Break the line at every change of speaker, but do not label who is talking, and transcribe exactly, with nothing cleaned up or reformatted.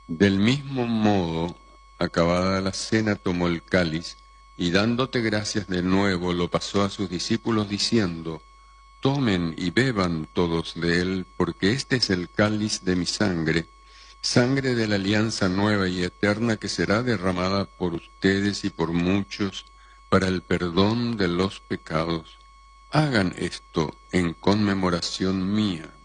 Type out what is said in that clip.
Del mismo modo, acabada la cena, tomó el cáliz, y dándote gracias de nuevo, lo pasó a sus discípulos diciendo: Tomen y beban todos de él, porque este es el cáliz de mi sangre, sangre de la alianza nueva y eterna que será derramada por ustedes y por muchos para el perdón de los pecados. Hagan esto en conmemoración mía.